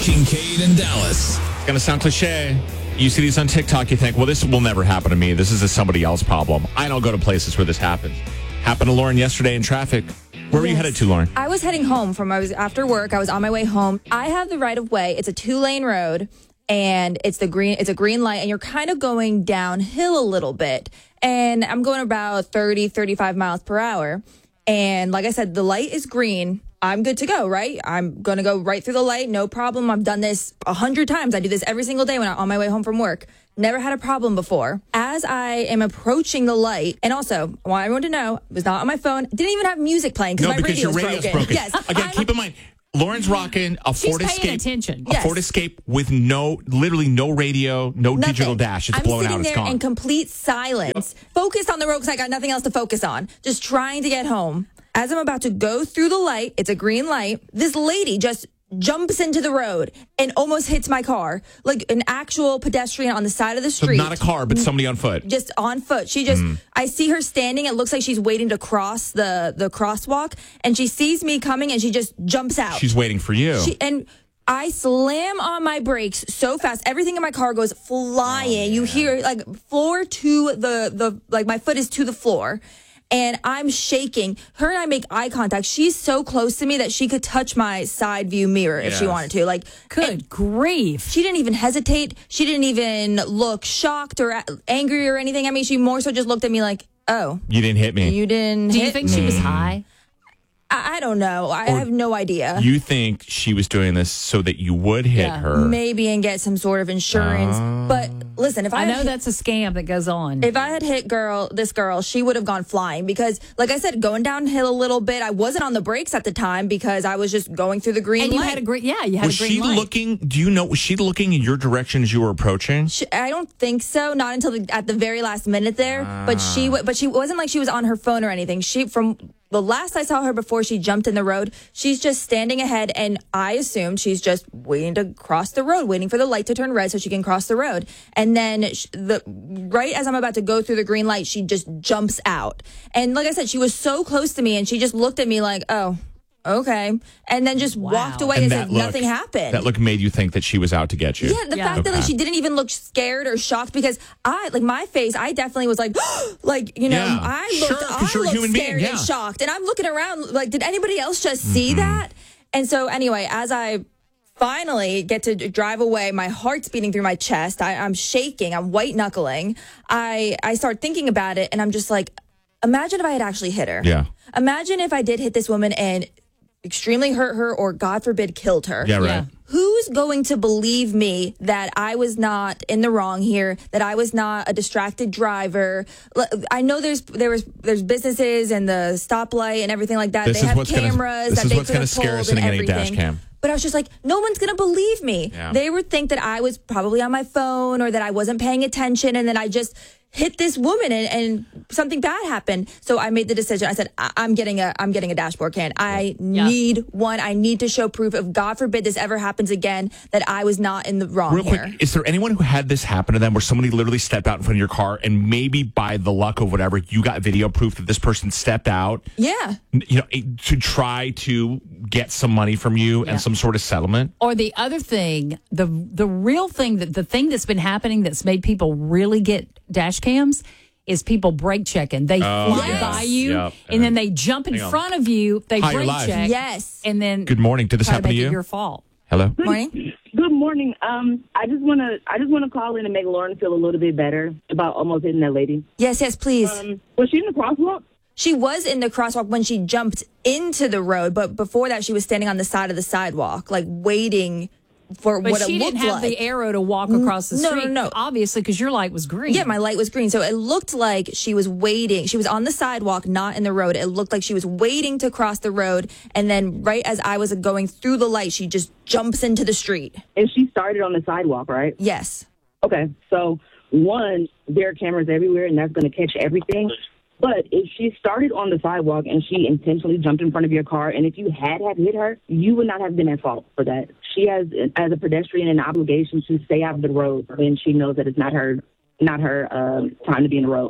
Kincaid and Dallas. It's going to sound cliche. You see these on TikTok, you think, well, this will never happen to me. This is a somebody else problem. I don't go to places where this happens. Happened to Lauren yesterday in traffic. Where were you headed to, Lauren? I was heading home after work. I was on my way home. I have the right of way. It's a 2-lane road, and it's a green light, and you're kind of going downhill a little bit. And I'm going about 30, 35 miles per hour. And like I said, the light is green. I'm good to go, right? I'm going to go right through the light. No problem. I've done this 100 times. I do this every single day when I'm on my way home from work. Never had a problem before. As I am approaching the light, and also, I want everyone to know, I was not on my phone. Didn't even have music playing because my your radio's broken. Yes. Again, keep in mind, Lauren's rocking a Ford Escape. Yes. Ford Escape with literally no radio, no digital dash. It's blown out. I'm It's sitting there gone. in complete silence, focused on the road because I got nothing else to focus on. Just trying to get home. As I'm about to go through the light, it's a green light. This lady just jumps into the road and almost hits my car, like an actual pedestrian on the side of the street. So not a car, but somebody on foot. Just on foot. She just, I see her standing. It looks like she's waiting to cross the crosswalk, and she sees me coming, and she just jumps out. She's waiting for you. And I slam on my brakes so fast. Everything in my car goes flying. You hear like floor to the like my foot is to the floor. And I'm shaking. Her and I make eye contact. She's so close to me that she could touch my side view mirror if she wanted to. Like, good grief. She didn't even hesitate. She didn't even look shocked or angry or anything. I mean, she more so just looked at me like, oh. You didn't hit me. You didn't Do hit you think me. she was high? I don't know. I have no idea. You think she was doing this so that you would hit her? Maybe and get some sort of insurance. But listen, if I know that's a scam that goes on. If I had hit this girl, she would have gone flying because, like I said, going downhill a little bit. I wasn't on the brakes at the time because I was just going through the green light. You had a green, you had was a green light. Looking? Do you know? Was she looking in your direction as you were approaching? I don't think so. Not until at the very last minute there. But she wasn't like she was on her phone or anything. From the last I saw her before she jumped in the road, she's just standing ahead, and I assumed she's just waiting to cross the road, waiting for the light to turn red so she can cross the road. And then right as I'm about to go through the green light, she just jumps out. And like I said, she was so close to me, and she just looked at me like, oh, okay. And then just walked away as if nothing happened. That look made you think that she was out to get you. Yeah, the fact that she didn't even look scared or shocked because my face, I definitely was like, I looked scared and shocked. And I'm looking around like, did anybody else just see that? And so anyway, as I finally get to drive away, my heart's beating through my chest. I'm shaking. I'm white knuckling. I start thinking about it, and I'm just like, imagine if I had actually hit her. Yeah. Imagine if I did hit this woman and extremely hurt her or, God forbid, killed her. Yeah, right. Yeah. Who's going to believe me that I was not in the wrong here, that I was not a distracted driver? I know there's businesses and the stoplight and everything like that. They have cameras that they could have pulled and everything. Dash cam. But I was just like, no one's going to believe me. Yeah. They would think that I was probably on my phone or that I wasn't paying attention and then I just hit this woman and something bad happened. So I made the decision. I said, I'm getting a dashboard cam. I need one. I need to show proof if God forbid this ever happens again that I was not in the wrong Real quick, is there anyone who had this happen to them where somebody literally stepped out in front of your car and maybe by the luck of whatever, you got video proof that this person stepped out? Yeah. To try to get some money from you and some sort of settlement? Or the other thing, the real thing, the thing that's been happening that's made people really get dash cams is people brake checking. They fly by you, and then they jump in front of you. They brake check. Yes. And then good morning. Did this happen to you? Your fault. Hello. Morning. Good morning. I just want to call in and make Lauren feel a little bit better about almost hitting that lady. Yes, please. Was she in the crosswalk? She was in the crosswalk when she jumped into the road, but before that, she was standing on the side of the sidewalk, like waiting for what it looked like. But she didn't have the arrow to walk across the street. No. Obviously, because your light was green. Yeah, my light was green. So it looked like she was waiting. She was on the sidewalk, not in the road. It looked like she was waiting to cross the road. And then right as I was going through the light, she just jumps into the street. And she started on the sidewalk, right? Yes. Okay. So, one, there are cameras everywhere, and that's going to catch everything. But if she started on the sidewalk and she intentionally jumped in front of your car, and if you had hit her, you would not have been at fault for that. She has, as a pedestrian, an obligation to stay out of the road when she knows that it's not her time to be in the road.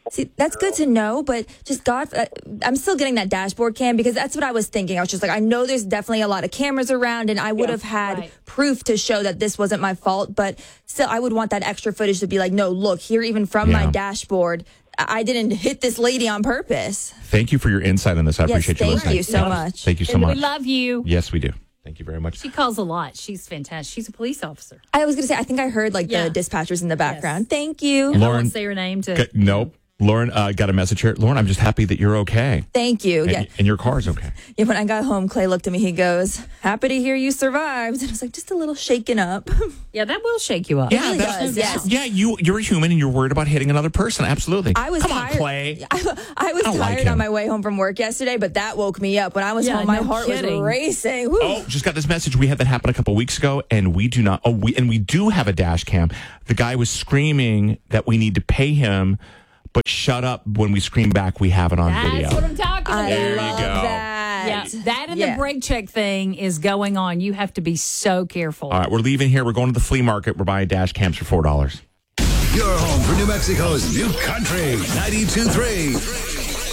See, that's good to know, but just God, I'm still getting that dashboard cam because that's what I was thinking. I was just like, I know there's definitely a lot of cameras around, and I would have had proof to show that this wasn't my fault, but still, I would want that extra footage to be like, no, look, here, even from my dashboard, I didn't hit this lady on purpose. Thank you for your insight on this. I appreciate you listening. Thank you so much. Thank you so much. We love you. Yes, we do. Thank you very much. She calls a lot. She's fantastic. She's a police officer. I was going to say, I think I heard the dispatchers in the background. Yes. Thank you. And Lauren, I won't say her name. Nope. Lauren got a message here. Lauren, I'm just happy that you're okay. Thank you. And your car's okay. Yeah, when I got home, Clay looked at me. He goes, happy to hear you survived. And I was like, just a little shaken up. Yeah, that will shake you up. Yeah, it really does. Yes. Yeah, you're a human and you're worried about hitting another person. Absolutely. I was tired. On, Clay. I was tired on my way home from work yesterday, but that woke me up. When I was home, my heart was racing. Woo. Oh, just got this message. We had that happen a couple weeks ago, and we do have a dash cam. The guy was screaming that we need to pay him, but shut up when we scream back. We have it on video. That's what I'm talking about. There you go. Yeah, that and the brake check thing is going on. You have to be so careful. All right, we're leaving here. We're going to the flea market. We're buying dash cams for $4. Your home for New Mexico's new country. 92.3.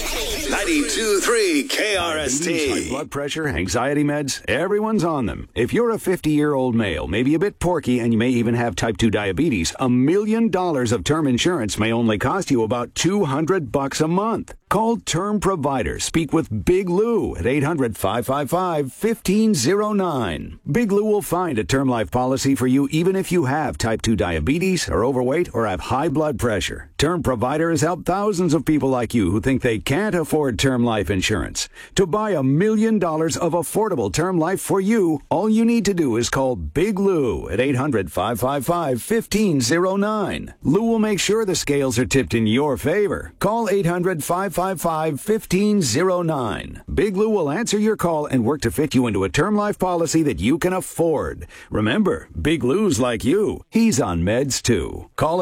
92.3 KRST. High blood pressure, anxiety meds, everyone's on them. If you're a 50-year-old male, maybe a bit porky, and you may even have type 2 diabetes, $1 million of term insurance may only cost you about $200 a month. Call Term Provider. Speak with Big Lou at 800-555-1509. Big Lou will find a term life policy for you even if you have type 2 diabetes, are overweight, or have high blood pressure. Term Provider has helped thousands of people like you who think they can't afford term life insurance. To buy $1 million of affordable term life for you, all you need to do is call Big Lou at 800-555-1509. Lou will make sure the scales are tipped in your favor. Call 800-555-1509. Big Lou will answer your call and work to fit you into a term life policy that you can afford. Remember, Big Lou's like you. He's on meds too. Call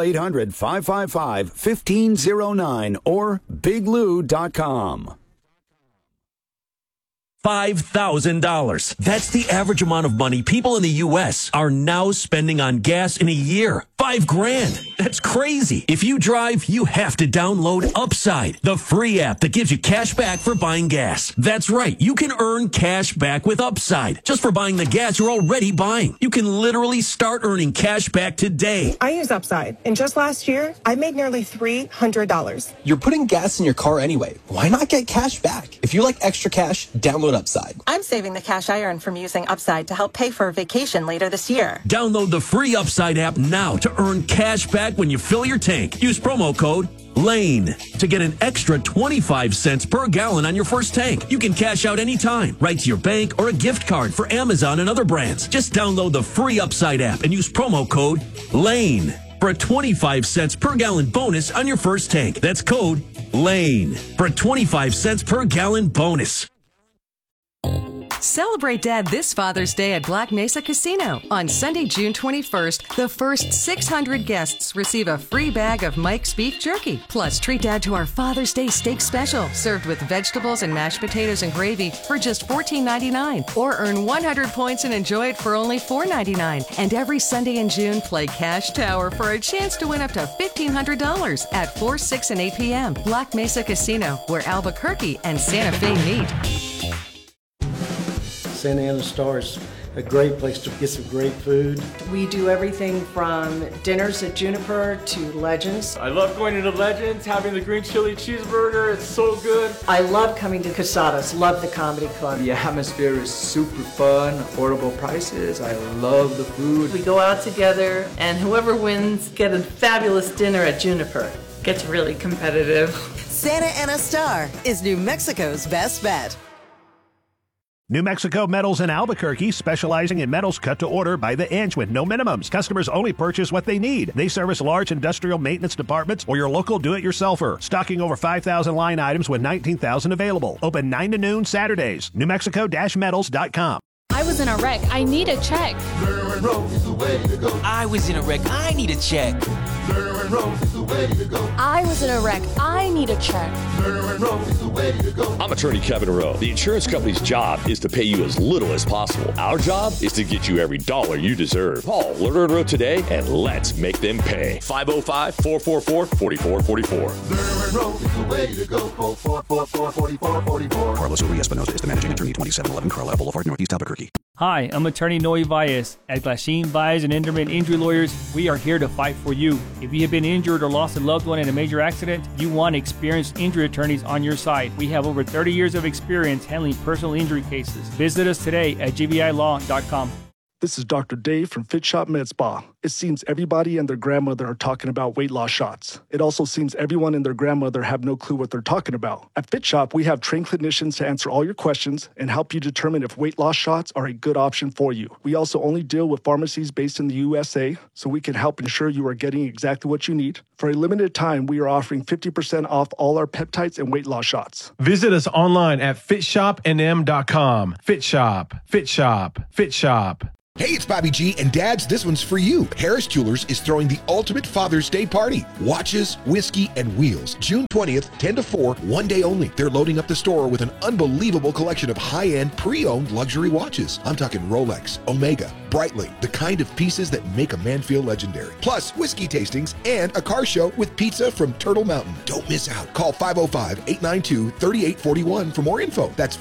800-555-1509 or biglou.com. $5,000. That's the average amount of money people in the U.S. are now spending on gas in a year. $5,000. That's crazy. If you drive, you have to download Upside, the free app that gives you cash back for buying gas. That's right. You can earn cash back with Upside just for buying the gas you're already buying. You can literally start earning cash back today. I use Upside, and just last year, I made nearly $300. You're putting gas in your car anyway. Why not get cash back? If you like extra cash, download Upside. I'm saving the cash I earn from using Upside to help pay for a vacation later this year. Download the free Upside app now to earn cash back when you fill your tank. Use promo code LANE to get an extra 25 cents per gallon on your first tank. You can cash out anytime, right to your bank or a gift card for Amazon and other brands. Just download the free Upside app and use promo code LANE for a 25 cents per gallon bonus on your first tank. That's code LANE for a 25 cents per gallon bonus. Celebrate Dad this Father's Day at Black Mesa Casino. On Sunday, June 21st, the first 600 guests receive a free bag of Mike's Beef Jerky. Plus, treat Dad to our Father's Day Steak Special, served with vegetables and mashed potatoes and gravy for just $14.99. Or earn 100 points and enjoy it for only $4.99. And every Sunday in June, play Cash Tower for a chance to win up to $1,500 at 4, 6, and 8 p.m. Black Mesa Casino, where Albuquerque and Santa Fe meet. Santa Ana Star is a great place to get some great food. We do everything from dinners at Juniper to Legends. I love going into Legends, having the green chili cheeseburger. It's so good. I love coming to Casadas. Love the comedy club. The atmosphere is super fun, affordable prices. I love the food. We go out together, and whoever wins get a fabulous dinner at Juniper. Gets really competitive. Santa Ana Star is New Mexico's best bet. New Mexico Metals in Albuquerque, specializing in metals cut to order by the inch with no minimums. Customers only purchase what they need. They service large industrial maintenance departments or your local do-it-yourselfer. Stocking over 5,000 line items with 19,000 available. Open 9 to noon Saturdays. NewMexico-metals.com. I was in a wreck. I need a check. I was in a wreck. I need a check. I was in a wreck. I need a check. I'm attorney Kevin Rowe. The insurance company's job is to pay you as little as possible. Our job is to get you every dollar you deserve. Call Lerner & Rowe today and let's make them pay. 505-444-4444. Lerner & Rowe is the way to go. Call 444-4444. Carlos Uri Espinosa is the managing attorney, 2711 Carlisle Boulevard, Northeast Albuquerque. Hi, I'm attorney Noe Valles. At Glasheen, Valles & Enderman Injury Lawyers, we are here to fight for you. If you have been injured or lost a loved one in a major accident, you want experienced injury attorneys on your side. We have over 30 years of experience handling personal injury cases. Visit us today at gvilaw.com. This is Dr. Dave from Fit Shop Med Spa. It seems everybody and their grandmother are talking about weight loss shots. It also seems everyone and their grandmother have no clue what they're talking about. At Fit Shop, we have trained clinicians to answer all your questions and help you determine if weight loss shots are a good option for you. We also only deal with pharmacies based in the USA, so we can help ensure you are getting exactly what you need. For a limited time, we are offering 50% off all our peptides and weight loss shots. Visit us online at fitshopnm.com. Fit Shop, Fit Shop, Fit Shop. Hey, it's Bobby G, and Dads, this one's for you. Harris Jewelers is throwing the ultimate Father's Day party. Watches, whiskey, and wheels. June 20th, 10 to 4, one day only. They're loading up the store with an unbelievable collection of high-end, pre-owned luxury watches. I'm talking Rolex, Omega, Breitling, the kind of pieces that make a man feel legendary. Plus, whiskey tastings and a car show with pizza from Turtle Mountain. Don't miss out. Call 505-892-3841 for more info. That's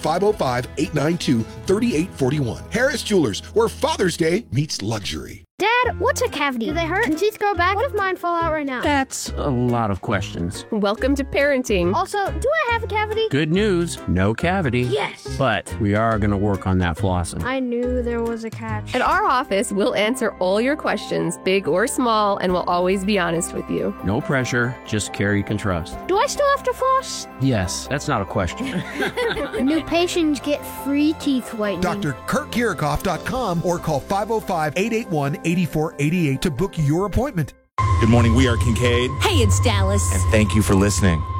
505-892-3841. Harris Jewelers, where Father's Day meets luxury. Dad, what's a cavity? Do they hurt? Can teeth grow back? What if mine fall out right now? That's a lot of questions. Welcome to parenting. Also, do I have a cavity? Good news, no cavity. Yes! But we are going to work on that flossing. I knew there was a catch. At our office, we'll answer all your questions, big or small, and we'll always be honest with you. No pressure, just care you can trust. Do I still have to floss? Yes, that's not a question. New patients get free teeth whitening. DrKurtKirikoff.com or call 505-881-8488 to book your appointment. Good morning. We are Kincaid. Hey, it's Dallas. And thank you for listening.